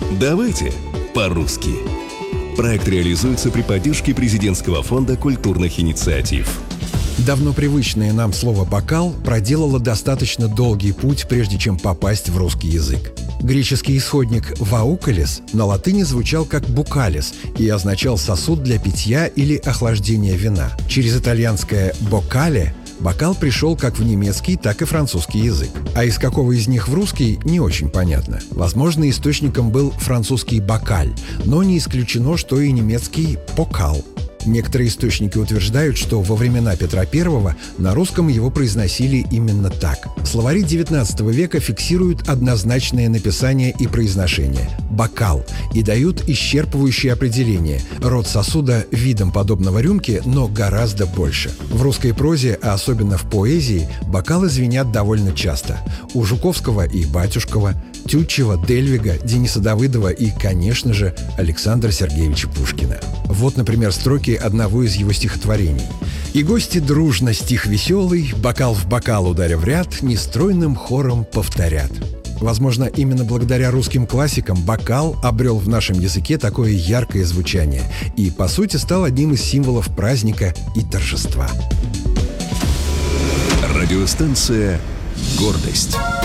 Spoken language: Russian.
Давайте по-русски. Проект реализуется при поддержке Президентского фонда культурных инициатив. Давно привычное нам слово «бокал» проделало достаточно долгий путь, прежде чем попасть в русский язык. Греческий исходник «ваукалис» на латыни звучал как «букалис» и означал сосуд для питья или охлаждения вина. Через итальянское «бокале» бокал пришел как в немецкий, так и французский язык. А из какого из них в русский, не очень понятно. Возможно, источником был французский «бокаль», но не исключено, что и немецкий «покал». Некоторые источники утверждают, что во времена Петра I на русском его произносили именно так. Словари XIX века фиксируют однозначное написание и произношение – «бокал» и дают исчерпывающее определение – род сосуда видом подобного рюмке, но гораздо больше. В русской прозе, а особенно в поэзии, бокалы звенят довольно часто. У Жуковского и Батюшкова, Тютчева, Дельвига, Дениса Давыдова и, конечно же, Александра Сергеевича Пушкина. Вот, например, строки одного из его стихотворений. «И гости дружно стих веселый, бокал в бокал ударя в ряд, нестройным хором повторят». Возможно, именно благодаря русским классикам бокал обрел в нашем языке такое яркое звучание и, по сути, стал одним из символов праздника и торжества. Радиостанция «Гордость».